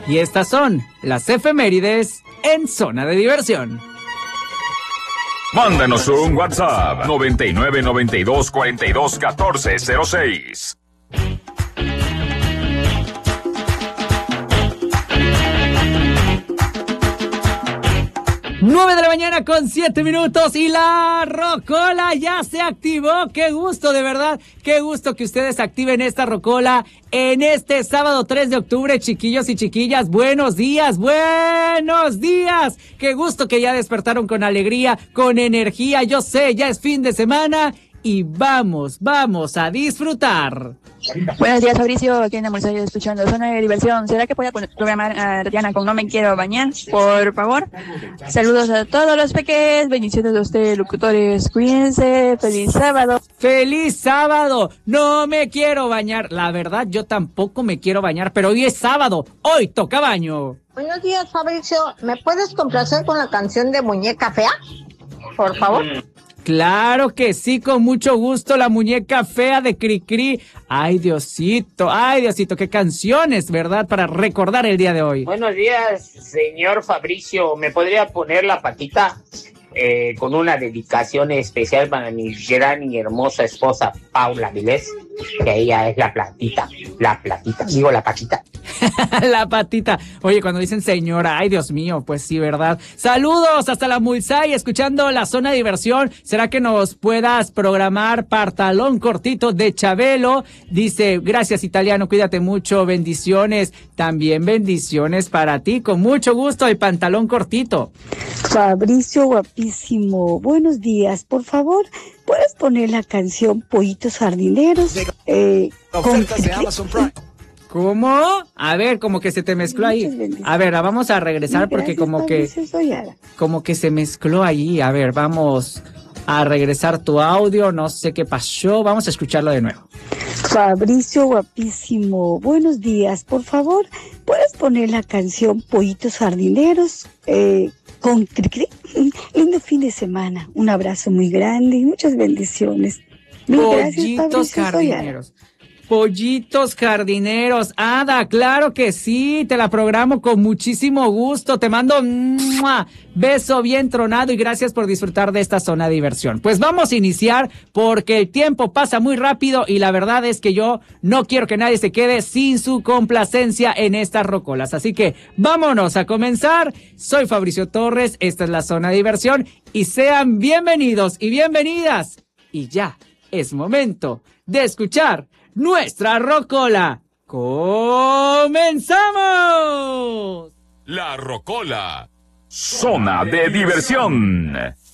Y estas son las efemérides en Zona de Diversión. Mándanos un WhatsApp 99 92 42 14 06. 9 de la mañana con 7 minutos y la rocola ya se activó. Qué gusto, de verdad, qué gusto que ustedes activen esta rocola en este sábado 3 de octubre, chiquillos y chiquillas. Buenos días, buenos días. Qué gusto que ya despertaron con alegría, con energía. Yo sé, ya es fin de semana y vamos a disfrutar. Buenos días, Fabricio, aquí en Amorzayo escuchando Zona de Diversión. ¿Será que pueda programar a Tatiana con No Me Quiero Bañar, por favor? Saludos a todos los peques, bendiciones a ustedes, locutores, cuídense, feliz sábado. ¡Feliz sábado! No me quiero bañar. La verdad, yo tampoco me quiero bañar, pero hoy es sábado, hoy toca baño. Buenos días, Fabricio, ¿me puedes complacer con la canción de Muñeca Fea, por favor? Claro que sí, con mucho gusto, la muñeca fea de Cricri. Ay, Diosito, qué canciones, ¿verdad? Para recordar el día de hoy. Buenos días, señor Fabricio. ¿Me podría poner la patita con una dedicación especial para mi gran y hermosa esposa, Paula Vilés? Que ella es la patita. La patita. Oye, cuando dicen señora, ay, Dios mío, pues sí, ¿verdad? Saludos hasta la Mulsay, escuchando la Zona de Diversión. ¿Será que nos puedas programar Pantalón Cortito de Chabelo? Dice, gracias, italiano, cuídate mucho, bendiciones. También bendiciones para ti, con mucho gusto, el Pantalón Cortito. Fabricio, guapísimo, buenos días, por favor, ¿puedes poner la canción Pollitos Jardineros? ¿Cómo? A ver, como que se te mezcló ahí. A ver, vamos a regresar porque como que se mezcló ahí. A ver, vamos a regresar tu audio, no sé qué pasó, vamos a escucharlo de nuevo. Fabricio, guapísimo, buenos días, por favor, ¿puedes poner la canción Pollitos Jardineros? Con Cricri. Lindo fin de semana, un abrazo muy grande y muchas bendiciones. Pollitos Jardineros. Pollitos Jardineros. Ada, claro que sí, te la programo con muchísimo gusto. Te mando un beso bien tronado y gracias por disfrutar de esta Zona de Diversión. Pues vamos a iniciar porque el tiempo pasa muy rápido y la verdad es que yo no quiero que nadie se quede sin su complacencia en estas rocolas. Así que vámonos a comenzar. Soy Fabricio Torres, esta es la Zona de Diversión y sean bienvenidos y bienvenidas. Y ya es momento de escuchar nuestra rocola. ¡Comenzamos! La rocola. Zona de Diversión.